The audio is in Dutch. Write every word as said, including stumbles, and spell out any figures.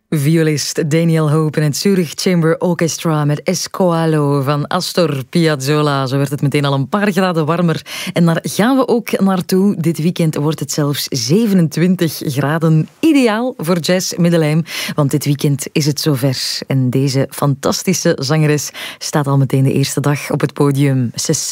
Violist Daniel Hope en het Zurich Chamber Orchestra met Esqualo van Astor Piazzolla. Zo werd het meteen al een paar graden warmer. En daar gaan we ook naartoe. Dit weekend wordt het zelfs zevenentwintig graden. Ideaal voor Jazz Middelheim, want dit weekend is het zover. En deze fantastische zangeres staat al meteen de eerste dag op het podium.